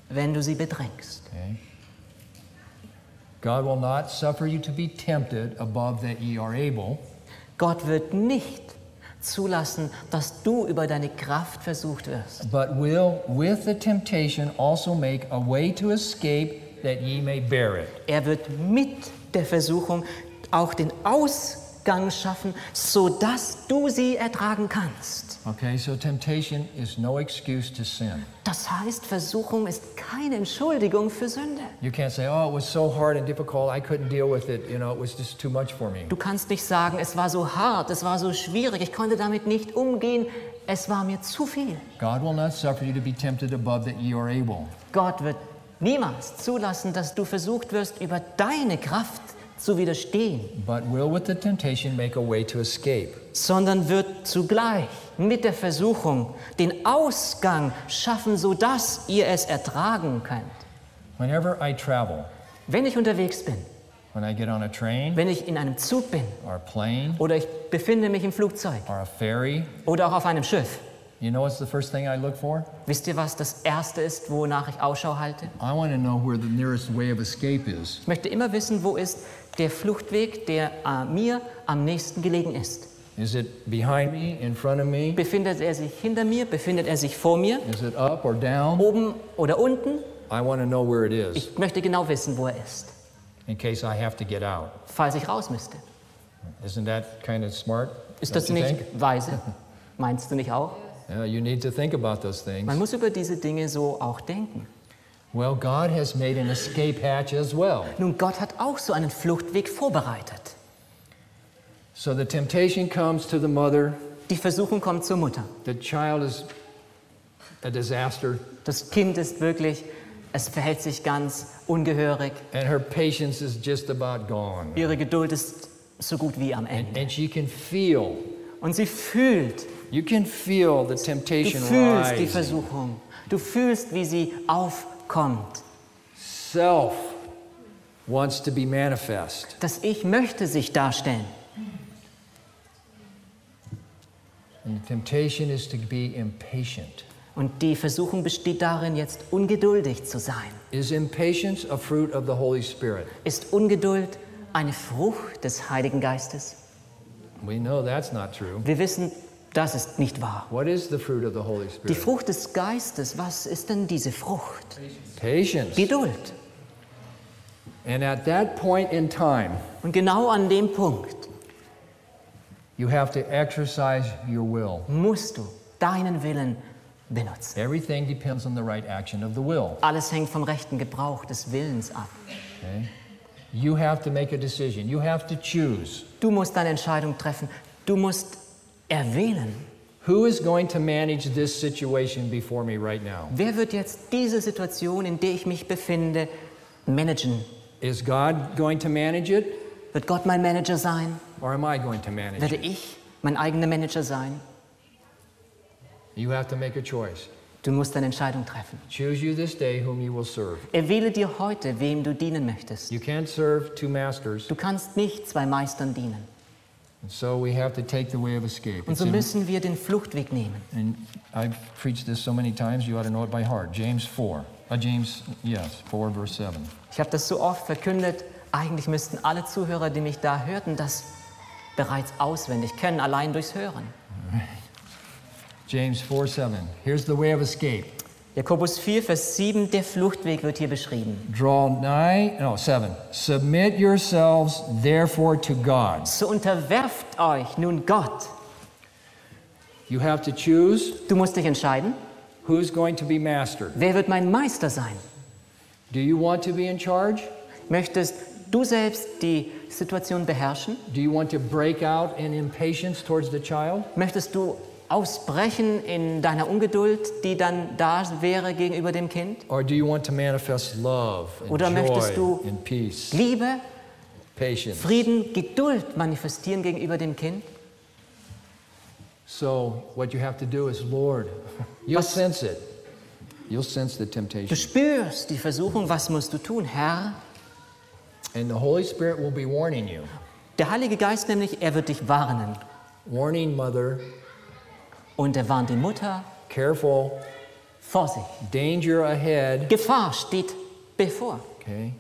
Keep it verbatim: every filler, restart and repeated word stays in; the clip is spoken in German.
wenn du sie bedrängst. Okay. God will not suffer you to be tempted above that ye are able. Gott wird nicht zulassen, dass du über deine Kraft versucht wirst, But will with the temptation also make a way to escape that ye may bear it. er wird mit der Versuchung auch den Ausgang schaffen, sodass du sie ertragen kannst. Okay, so temptation is no excuse to sin. Das heißt, Versuchung ist keine Entschuldigung für Sünde. You can't say, oh, it was so hard and difficult, I couldn't deal with it, you know, it was just too much for me. Du kannst nicht sagen, es war so hart, es war so schwierig, ich konnte damit nicht umgehen, es war mir zu viel. God will not suffer you to be tempted above that ye are able. Gott wird niemals zulassen, dass du versucht wirst, über deine Kraft zu widerstehen, But will with the temptation make a way to escape. sondern wird zugleich mit der Versuchung den Ausgang schaffen, sodass ihr es ertragen könnt. Whenever I travel, Wenn ich unterwegs bin, when I get on a train wenn ich in einem Zug bin or a plane oder ich befinde mich im Flugzeug or a ferry, oder auch auf einem Schiff, you know what's the first thing I look for? wisst ihr, was das Erste ist, wonach ich Ausschau halte? I want to know where the nearest way of escape is. Ich möchte immer wissen, wo ist der Fluchtweg, der äh, mir am nächsten gelegen ist. Is it behind me, in front of me? Befindet er sich hinter mir? Befindet er sich vor mir? Is it up or down? Oben oder unten? I want to know where it is Ich möchte genau wissen, wo er ist, in case I have to get out. falls ich raus müsste. Isn't that kind of smart? Ist don't das you nicht think? weise? Meinst du nicht auch? Yeah, you need to think about those things. Man muss über diese Dinge so auch denken. Well, God has made an escape hatch as well. Nun, Gott hat auch so einen Fluchtweg vorbereitet. So the temptation comes to the mother. Die Versuchung kommt zur Mutter. The child is a disaster, Das Kind ist wirklich, es verhält sich ganz ungehörig. and her patience is just about gone. Ihre Geduld ist so gut wie am Ende. And she can feel, Und sie fühlt, you can feel the du temptation fühlst die rising. Versuchung. Du fühlst, wie sie aufkommt. Self wants to be manifest. Das Ich möchte sich darstellen. And the temptation is to be impatient. Und die Versuchung besteht darin, jetzt ungeduldig zu sein. Is impatience a fruit of the Holy Spirit? Ist Ungeduld eine Frucht des Heiligen Geistes? We know that's not true. Wir wissen, das ist nicht wahr. What is the fruit of the Holy Die Spirit? Frucht des Geistes, was ist denn diese Frucht? Patience. Geduld. And at that point in time, Und genau an dem Punkt you have to exercise your will. musst du deinen Willen benutzen. Everything depends on the right action of the will. Alles hängt vom rechten Gebrauch des Willens ab. Okay? You have to make a decision. You have to choose. Du musst deine Entscheidung treffen. Du musst erwählen. Who is going to manage this situation before me right now? Wer wird jetzt diese Situation, in der ich mich befinde, managen? Is God going to manage it, Wird Gott mein Manager sein? or am I going to manage Werde it? ich mein eigener Manager sein? You have to make a choice. Du musst eine Entscheidung treffen. Choose you this day whom you will serve. Erwähle dir heute, wem du dienen möchtest. You can't serve two masters, Du kannst nicht zwei Meistern dienen. and so we have to take the way of escape. Und It's so in- müssen wir den Fluchtweg nehmen. and I've preached this so many times, you ought to know it by heart. James four. Uh, James, yes, four, verse seven. Ich habe das so oft verkündet, eigentlich müssten alle Zuhörer, die mich da hörten, das bereits auswendig kennen, allein durchs Hören. James four, seven. Here's the way of escape. Jakobus vier, Vers sieben, der Fluchtweg wird hier beschrieben. Draw nigh, no, seven. Submit yourselves therefore to God. So unterwerft euch nun Gott. You have to choose Du musst dich entscheiden, who's going to be master. wer wird mein Meister sein? Do you want to be in charge? Möchtest du selbst die Situation beherrschen? Do you want to break out in impatience towards the child? Möchtest du ausbrechen in deiner Ungeduld, die dann da wäre gegenüber dem Kind? Or do you want to manifest love and Oder möchtest joy du and peace, Liebe, patience? Frieden, Geduld manifestieren gegenüber dem Kind? So what you have to do is, Lord, you'll Was- sense it. You'll sense the Du temptation. spürst die Versuchung, was musst du tun, Herr? And the Holy Spirit will be warning you. Der Heilige Geist nämlich, er wird dich warnen. Warning, mother, Und er warnt die Mutter, careful. Vorsicht, danger ahead. Gefahr steht bevor. Okay.